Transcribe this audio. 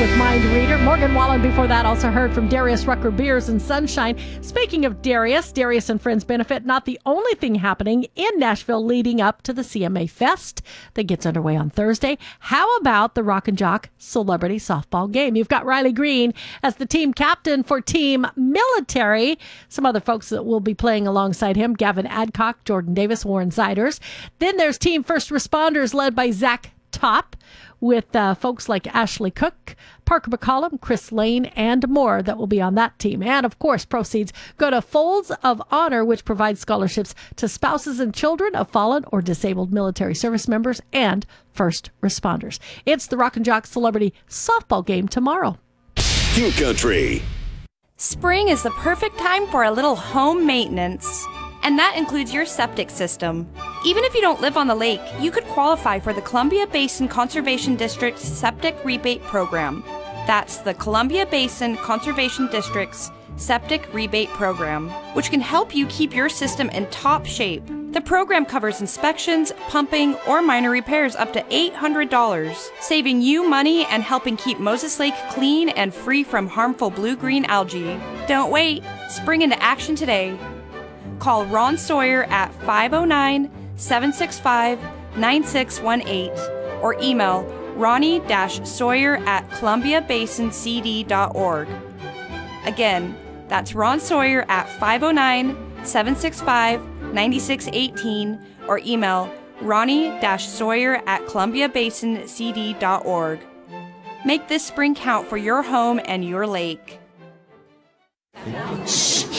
with Mind Reader. Morgan Wallen before that also heard from Darius Rucker Beers and Sunshine. Speaking of Darius and Friends Benefit, not the only thing happening in Nashville leading up to the CMA Fest that gets underway on Thursday. How about the Rock and Jock Celebrity Softball Game? You've got Riley Green as the team captain for Team Military. Some other folks that will be playing alongside him, Gavin Adcock, Jordan Davis, Warren Ziders. Then there's Team First Responders led by Zach Top, with folks like Ashley Cook, Parker McCollum, Chris Lane, and more that will be on that team. And, of course, proceeds go to Folds of Honor, which provides scholarships to spouses and children of fallen or disabled military service members and first responders. It's the Rock and Jock Celebrity Softball Game tomorrow. Q Country. Spring is the perfect time for a little home maintenance. And that includes your septic system. Even if you don't live on the lake, you could qualify for the Columbia Basin Conservation District's Septic Rebate Program. That's the Columbia Basin Conservation District's Septic Rebate Program, which can help you keep your system in top shape. The program covers inspections, pumping, or minor repairs up to $800, saving you money and helping keep Moses Lake clean and free from harmful blue-green algae. Don't wait. Spring into action today. Call Ron Sawyer at 509-765-9618 or email ronnie-sawyer@columbiabaసిncd.org. Again, that's Ron Sawyer at 509-765-9618 or email ronnie-sawyer@columbiabaసిncd.org. Make this spring count for your home and your lake. Shh.